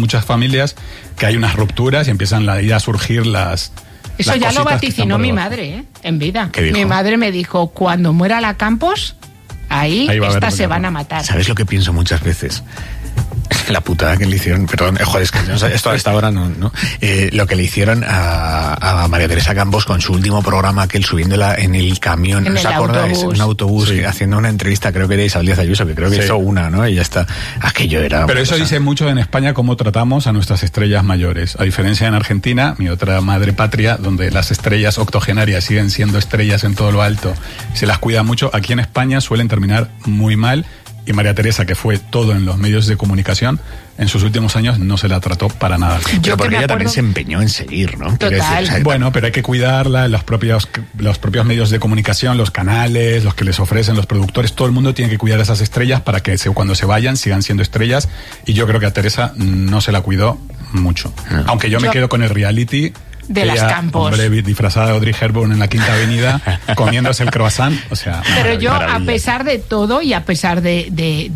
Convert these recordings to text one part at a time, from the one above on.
muchas familias que hay unas rupturas y empiezan a surgir las... Eso ya lo vaticinó mi madre, en vida. ¿Qué dijo? Mi madre me dijo, cuando muera la Campos, ahí estas se van a matar. ¿Sabes lo que pienso muchas veces? La putada que le hicieron, perdón, joder, es que esto hasta ahora no. Lo que le hicieron a María Teresa Campos con su último programa, aquel subiéndola en el camión, ¿no os acordáis? En un autobús, sí, haciendo una entrevista, creo que era Isabel Díaz Ayuso, que creo que hizo una, ¿no? Y ya está. Aquello era... Pero eso dice mucho en España cómo tratamos a nuestras estrellas mayores. A diferencia en Argentina, mi otra madre patria, donde las estrellas octogenarias siguen siendo estrellas en todo lo alto, se las cuida mucho. Aquí en España suelen terminar muy mal. Y María Teresa, que fue todo en los medios de comunicación, en sus últimos años no se la trató para nada. Pero porque ella también se empeñó en seguir, ¿no? Total. Decir, bueno, pero hay que cuidarla, los propios medios de comunicación, los canales, los que les ofrecen, los productores, todo el mundo tiene que cuidar a esas estrellas para que cuando se vayan sigan siendo estrellas. Y yo creo que a Teresa no se la cuidó mucho. Aunque yo me quedo con el reality de ella, las Campos. Hombre, disfrazada de Audrey Hepburn en la Quinta Avenida, comiéndose el croissant, o sea... Pero yo, a pesar de todo y a pesar de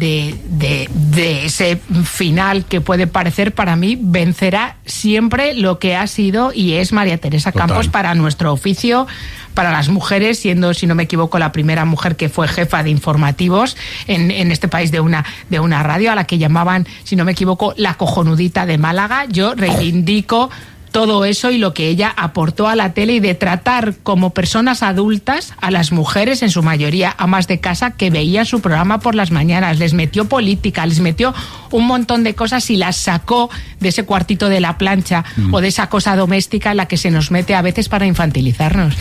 ese final que puede parecer, para mí vencerá siempre lo que ha sido y es María Teresa Campos para nuestro oficio, para las mujeres, siendo, si no me equivoco, la primera mujer que fue jefa de informativos en este país de una radio, a la que llamaban, si no me equivoco, la cojonudita de Málaga. Yo reivindico todo eso y lo que ella aportó a la tele y de tratar como personas adultas a las mujeres, en su mayoría amas de casa, que veían su programa por las mañanas. Les metió política, les metió un montón de cosas y las sacó de ese cuartito de la plancha o de esa cosa doméstica en la que se nos mete a veces para infantilizarnos.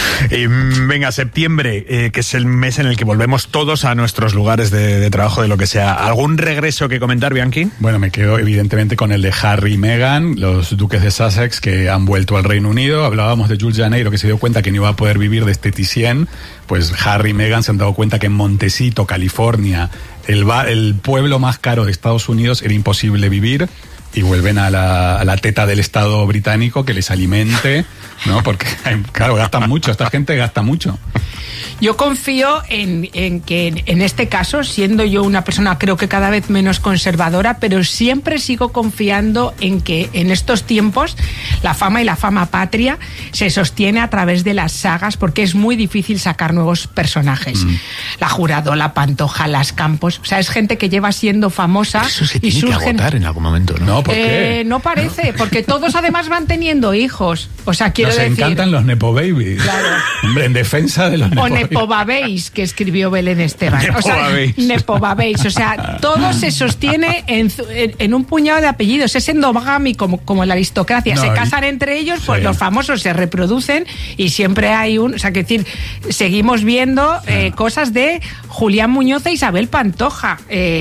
Venga, septiembre, que es el mes en el que volvemos todos a nuestros lugares de trabajo, de lo que sea. ¿Algún regreso que comentar, Bianchi? Bueno, me quedo evidentemente con el de Harry y Meghan, los duques de Sussex, que han vuelto al Reino Unido. Hablábamos de Jules Janeiro, que se dio cuenta que no iba a poder vivir de esteticien. Pues Harry y Meghan se han dado cuenta que en Montecito, California, el pueblo más caro de Estados Unidos, era imposible vivir, y vuelven a la teta del Estado británico que les alimente, ¿no? Porque, claro, gastan mucho, esta gente gasta mucho. Yo confío en que en este caso, siendo yo una persona creo que cada vez menos conservadora, pero siempre sigo confiando en que en estos tiempos la fama y la fama patria se sostiene a través de las sagas, porque es muy difícil sacar nuevos personajes. La Jurado, la Pantoja, las Campos, o sea, es gente que lleva siendo famosa. Eso se y tiene que agotar en algún momento, ¿no? No, ¿por qué? No parece, porque todos además van teniendo hijos. O sea, quiero decir... Nos encantan los Nepo Babies. Claro. Hombre, en defensa de los Nepo Babies. Nepobabéis, que escribió Belén Esteban. Nepobabéis. O sea, todo se sostiene en un puñado de apellidos. Es endogámico como la aristocracia. Se casan entre ellos, pues los famosos se reproducen y siempre hay un... O sea, que decir, seguimos viendo cosas de Julián Muñoz e Isabel Pantoja.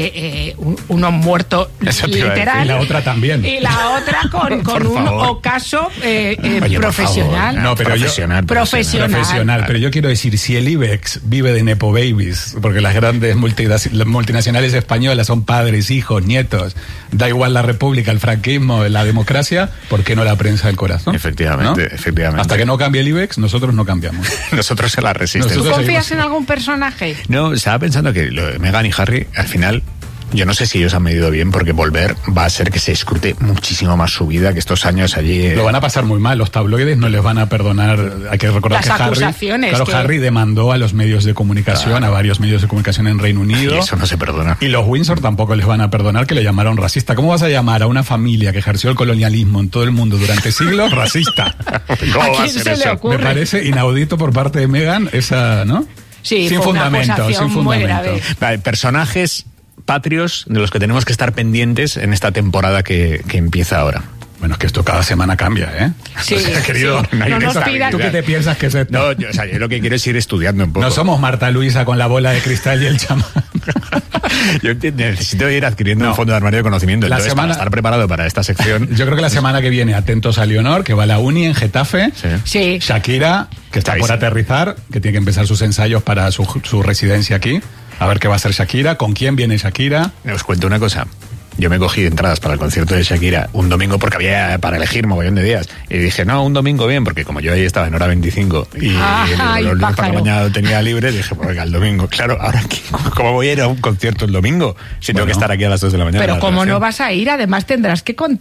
Uno muerto literal. Y la otra también. Y la otra con un ocaso profesional. No, pero profesional. Pero yo quiero decir, si el IBEX vive de Nepo Babies, porque las grandes multinacionales españolas son padres, hijos, nietos, da igual la república, el franquismo, la democracia, ¿por qué no la prensa del corazón? Efectivamente, ¿no? Efectivamente. Hasta que no cambie el IBEX, nosotros no cambiamos. Nosotros se la resistimos. ¿Tú confías en algún personaje? No, estaba pensando que lo de Meghan y Harry, al final... Yo no sé si ellos han medido bien, porque volver va a ser que se escrute muchísimo más su vida que estos años allí. Lo van a pasar muy mal, los tabloides no les van a perdonar. Hay que recordar las que acusaciones, Harry demandó a los medios de comunicación, a varios medios de comunicación en Reino Unido. Y eso no se perdona. Y los Windsor tampoco les van a perdonar que le llamaron racista. ¿Cómo vas a llamar a una familia que ejerció el colonialismo en todo el mundo durante siglos racista? ¿Cómo ¿A quién se le ocurre? Me parece inaudito por parte de Meghan esa, ¿no? Sí, sin fundamento, sin fundamento. Vale, personajes patrios de los que tenemos que estar pendientes en esta temporada que empieza ahora. Bueno, es que esto cada semana cambia, ¿eh? Sí, o sea, querido, sí. No nos pidan. ¿Tú qué te piensas que es esto? No, yo lo que quiero es ir estudiando un poco. No somos Marta Luisa con la bola de cristal y el chamán. Yo necesito ir adquiriendo un fondo de armario de conocimiento. Entonces, para estar preparado para esta sección... Yo creo que la semana que viene, atentos a Leonor, que va a la uni en Getafe. Sí. Shakira, que está por aterrizar, que tiene que empezar sus ensayos para su residencia aquí. A ver qué va a hacer Shakira, con quién viene Shakira. Os cuento una cosa. Yo me cogí entradas para el concierto de Shakira un domingo porque había para elegir mogollón de días. Y dije, no, un domingo bien, porque como yo ahí estaba en hora 25 y los lunes para la mañana lo tenía libre, dije, pues venga, el domingo. Claro, ahora, ¿cómo voy a ir a un concierto el domingo si tengo que estar aquí a las 2 de la mañana? Pero como no vas a ir, además tendrás que contar